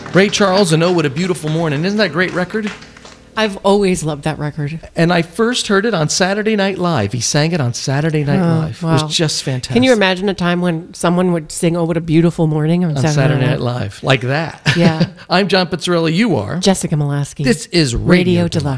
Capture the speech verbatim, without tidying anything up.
Ray Charles and Oh, What a Beautiful Morning. Isn't that a great record? I've always loved that record. And I first heard it on Saturday Night Live. He sang it on Saturday Night Oh, Live. wow. It was just fantastic. Can you imagine a time when someone would sing "Oh, What a Beautiful Morning" on, on Saturday, Saturday Night Night Live? Like that. Yeah. I'm John Pizzarelli. You are. Jessica Molaski. This is Radio, Radio Deluxe. Deluxe.